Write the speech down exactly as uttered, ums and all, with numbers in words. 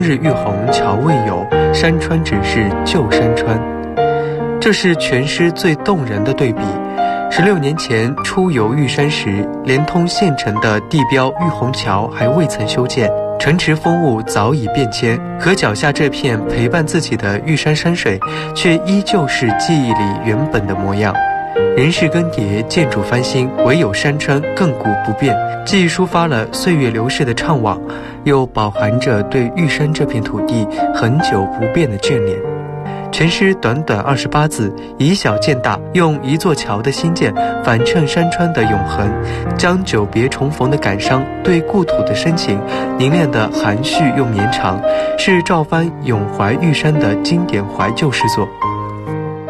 日玉虹桥未有，山川只是旧山川。这是全诗最动人的对比。十六年前出游玉山时，连通县城的地标玉虹桥还未曾修建，城池风物早已变迁，可脚下这片陪伴自己的玉山山水，却依旧是记忆里原本的模样。人事更迭，建筑翻新，唯有山川亘古不变，既抒发了岁月流逝的怅惘，又饱含着对玉山这片土地恒久不变的眷恋。全诗短短二十八字，以小见大，用一座桥的兴建反衬山川的永恒，将久别重逢的感伤、对故土的深情凝练得含蓄又绵长，是赵藩咏怀玉山的经典怀旧诗作。